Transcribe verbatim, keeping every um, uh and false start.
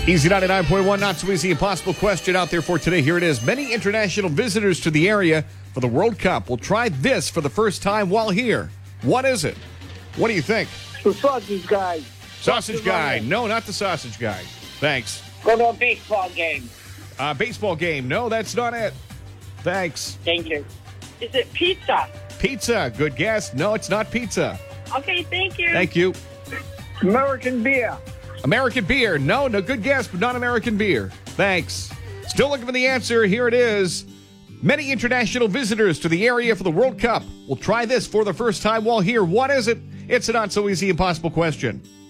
Easy ninety-nine point one, not so easy, impossible question out there for today. Here it is. Many international visitors to the area for the World Cup will try this for the first time while here. What is it? What do you think? The sausage guy. Sausage guy. No, not the sausage guy. Thanks. Go to a baseball game. Uh, baseball game. No, that's not it. Thanks. Thank you. Is it pizza? Pizza. Good guess. No, it's not pizza. Okay, thank you. Thank you. American beer. American beer. No, no, good guess, but not American beer. Thanks. Still looking for the answer. Here it is. Many international visitors to the area for the World Cup will try this for the first time while here. What is it? It's a not so easy, impossible question.